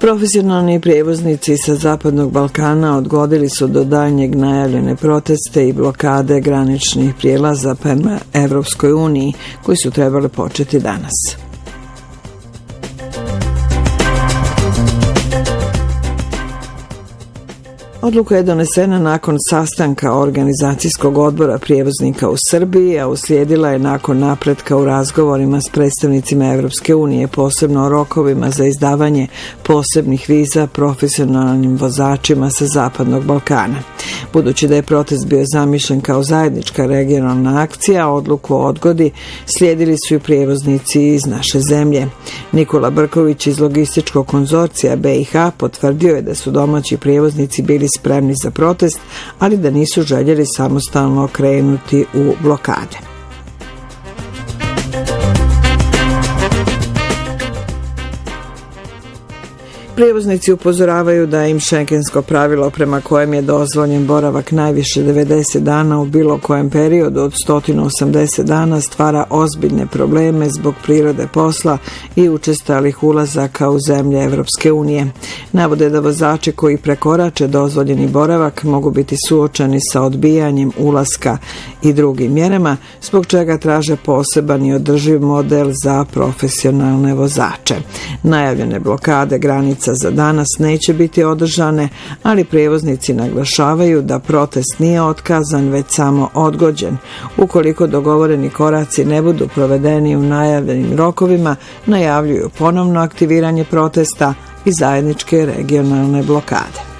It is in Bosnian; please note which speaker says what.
Speaker 1: Profesionalni prijevoznici sa Zapadnog Balkana odgodili su do daljnjeg najavljene proteste i blokade graničnih prijelaza prema Evropskoj uniji, koji su trebali početi danas. Odluka je donesena nakon sastanka organizacijskog odbora prijevoznika u Srbiji, a uslijedila je nakon napretka u razgovorima s predstavnicima Evropske unije, posebno o rokovima za izdavanje posebnih viza profesionalnim vozačima sa Zapadnog Balkana. Budući da je protest bio zamišljen kao zajednička regionalna akcija, odluku o odgodi slijedili su i prijevoznici iz naše zemlje. Nikola Brković iz logističkog konzorcija BiH potvrdio je da su domaći prijevoznici bili spremni za protest, ali da nisu željeli samostalno krenuti u blokade. Prijevoznici upozoravaju da im šengensko pravilo prema kojem je dozvoljen boravak najviše 90 dana u bilo kojem periodu od 180 dana stvara ozbiljne probleme zbog prirode posla i učestalih ulazaka u zemlje Evropske unije. Navode da vozači koji prekorače dozvoljeni boravak mogu biti suočeni sa odbijanjem ulaska i drugim mjerama, zbog čega traže poseban i održiv model za profesionalne vozače. Najavljene blokade granica za danas neće biti održane, ali prijevoznici naglašavaju da protest nije otkazan, već samo odgođen. Ukoliko dogovoreni koraci ne budu provedeni u najavljenim rokovima, najavljuju ponovno aktiviranje protesta i zajedničke regionalne blokade.